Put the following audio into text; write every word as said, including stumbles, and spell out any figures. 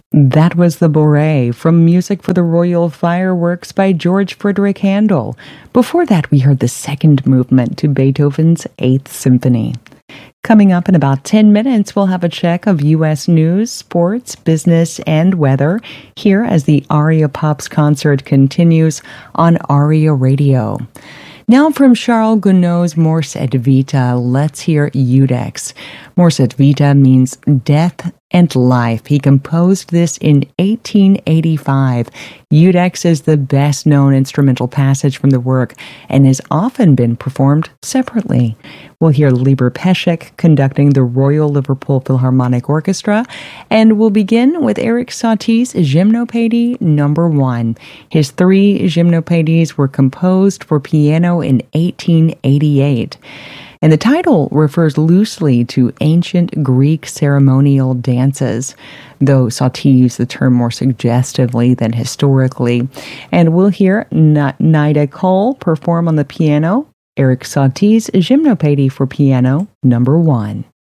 That was the Bourrée from Music for the Royal Fireworks by George Frederick Handel. Before that, we heard the second movement to Beethoven's Eighth Symphony. Coming up in about ten minutes, we'll have a check of U S news, sports, business, and weather here as the Aria Pops concert continues on Aria Radio. Now from Charles Gounod's Mors et Vita, let's hear Iudex. Mors et Vita means death and life. He composed this in eighteen eighty-five. Iudex is the best-known instrumental passage from the work and has often been performed separately. We'll hear Liber Pesek conducting the Royal Liverpool Philharmonic Orchestra, and we'll begin with Erik Satie's Gymnopédie number one. His three Gymnopédies were composed for piano in eighteen eighty-eight. And the title refers loosely to ancient Greek ceremonial dances, though Satie used the term more suggestively than historically. And we'll hear N- Nida Cole perform on the piano, Erik Satie's Gymnopédie for piano number one.